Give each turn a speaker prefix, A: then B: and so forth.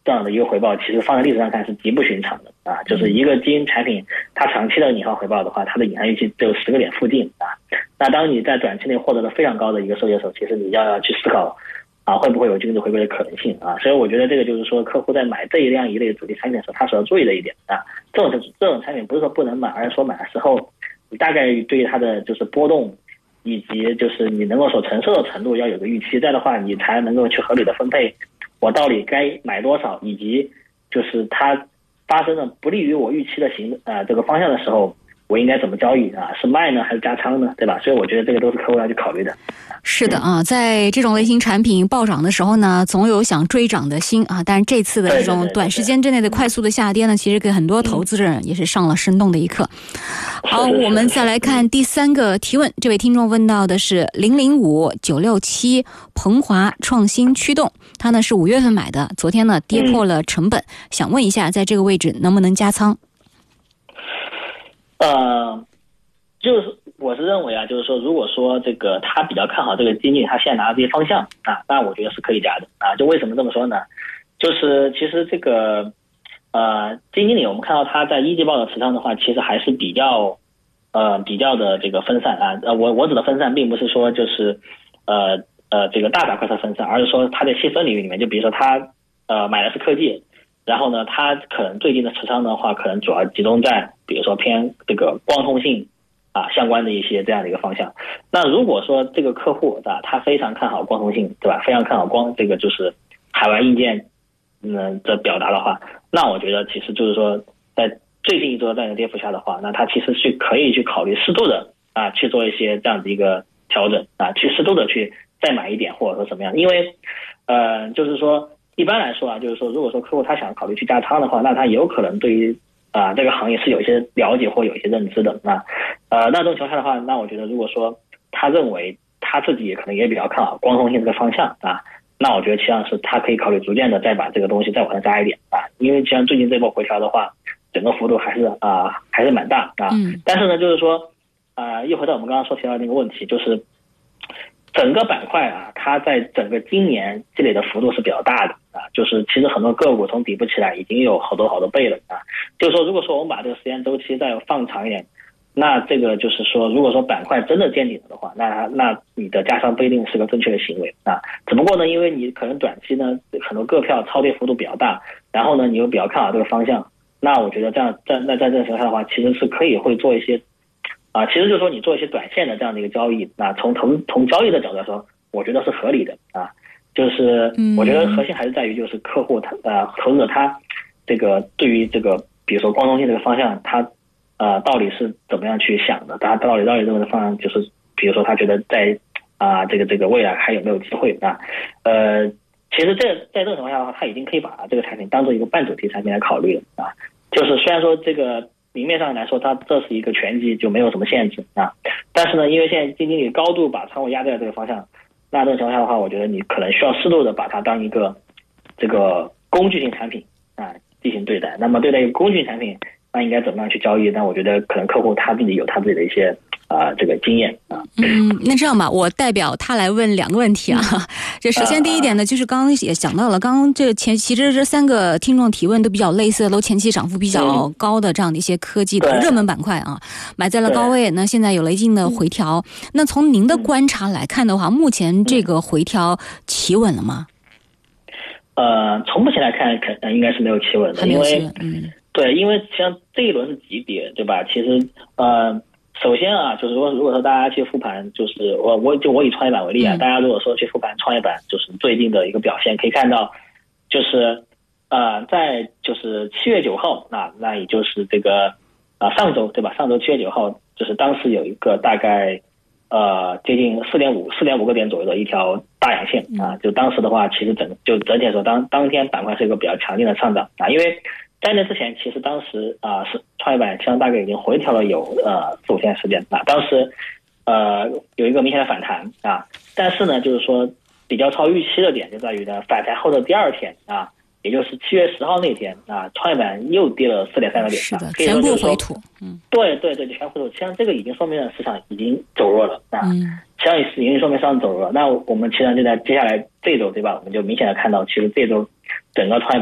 A: 这样的一个回报，其实放在历史上看是极不寻常的啊。就是一个基金产品，它长期的引号回报的话，它的隐含预期只有10个点附近啊。那当你在短期内获得了非常高的一个收益的时候，其实你要去思考啊，会不会有均值回归的可能性啊？所以我觉得这个就是说，客户在买这样一类主题产品的时候，他所要注意的一点啊。这种产品不是说不能买，而是说买的时候，你大概对它的就是波动，以及就是你能够所承受的程度要有个预期在的话，你才能够去合理的分配我到底该买多少，以及就是它发生了不利于我预期的这个方向的时候，我应该怎么交易啊？是卖呢还是加仓呢？对吧？所以我觉得这个都是客户要去考虑的。
B: 是的啊，在这种类型产品暴涨的时候呢，总有想追涨的心啊。但是这次的这种短时间之内的快速的下跌呢，其实给很多投资人也是上了生动的一课。好，我们再来看第3个提问。这位听众问到的是005967鹏华创新驱动，他呢是5月份买的，昨天呢跌破了成本，想问一下，在这个位置能不能加仓？
A: 就是我是认为啊，就是说，如果说这个他比较看好这个基金，他现在拿的这些方向啊，那我觉得是可以加的啊。就为什么这么说呢？就是其实这个基金经理我们看到他在一季报的持仓的话，其实还是比较的这个分散啊。我指的分散并不是说就是这个大板块的分散，而是说他在细分领域里面，就比如说他买的是科技。然后呢，他可能最近的持仓的话，可能主要集中在比如说偏这个光通信啊相关的一些这样的一个方向。那如果说这个客户啊，他非常看好光通信，对吧？非常看好这个就是海外硬件的表达的话，那我觉得其实就是说，在最近一周的跌幅下的话，那他其实可以去考虑适度的啊去做一些这样的一个调整啊，去适度的去再买一点或者说什么样，因为就是说。一般来说啊，就是说，如果说客户他想考虑去加仓的话，那他有可能对于这个行业是有一些了解或有一些认知的。那这种情况下的话，那我觉得如果说他认为他自己也可能也比较看好光通信这个方向啊，那我觉得其实上是他可以考虑逐渐的再把这个东西再往上加一点啊，因为像最近这波回调的话，整个幅度还是蛮大啊。但是呢，就是说又回到我们刚刚说提到的那个问题，就是整个板块啊，它在整个今年积累的幅度是比较大的啊，就是其实很多个股从底部起来已经有好多倍了啊。就是说，如果说我们把这个时间周期再放长一点，那这个就是说，如果说板块真的见顶了的话，那你的加仓不一定是个正确的行为啊。只不过呢，因为你可能短期呢很多个票超跌幅度比较大，然后呢你又比较看好这个方向，那我觉得在这种情况下的话，其实是可以会做一些。其实就是说你做一些短线的这样的一个交易，那从交易的角度来说，我觉得是合理的啊。就是我觉得核心还是在于就是客户投资者他这个对于这个比如说光通信这个方向，他到底是怎么样去想的？他到底认为的方向就是比如说他觉得在这个未来还有没有机会啊？其实在这种情况下的话，他已经可以把这个产品当做一个半主题产品来考虑了啊。就是虽然说这个。明面上来说，它这是一个全基，就没有什么限制啊。但是呢，因为现在基金经理高度把仓位压在这个方向，那这种情况下的话，我觉得你可能需要适度的把它当一个这个工具型产品啊进行对待。那么对待一个工具型产品，那应该怎么样去交易？那我觉得可能客户他自己有他自己的一些这个经验啊。
B: 那这样吧，我代表他来问2个问题啊。这首先第一点呢，就是刚刚也讲到了，刚刚其实这3个听众提问都比较类似，都前期涨幅比较高的这样的一些科技的热门板块啊，买在了高位，那现在有了一定的回调。那从您的观察来看的话，目前这个回调企稳了吗？
A: 从目前来看，应该是没有企稳的，因为对，因为像这一轮是急跌，对吧？其实首先啊，就是说，如果说大家去复盘，就是我以创业板为例啊，大家如果说去复盘创业板，就是最近的一个表现，可以看到，就是在就是7月9号，那也就是这个上周对吧？上周7月9号，就是当时有一个大概接近4.5个点左右的一条大阳线啊，就当时的话，其实整体来说，当天板块是一个比较强劲的上涨啊，因为。在那之前，其实当时是创业板大概已经回调了有4-5天时间啊，当时有一个明显的反弹啊，但是呢，就是说比较超预期的点就在于呢，反弹后的第2天啊，也就是7月10号那天啊，创业板又跌了4.3个点，
B: 是的，全部回吐，
A: 对，全部回吐，实际上这个已经说明了市场已经走弱了啊，实际上已经说明市场走弱了。那我们其实就在接下来这周对吧，我们就明显的看到，其实这周整个创业板